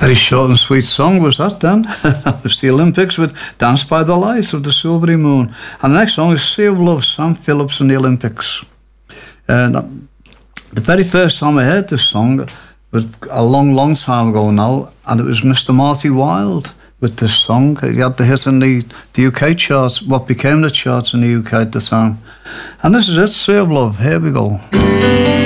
Very short and sweet song was that then. That was the Olympics with Dance by the Light of the Silvery Moon. And the next song is Sea of Love, Sam Phillips and the Olympics. The very first time I heard this song was a long time ago now, and it was Mr. Marty Wilde with this song. He had the hit in the UK charts, what became the charts in the UK at the time. And this is it, Sea of Love. Here we go.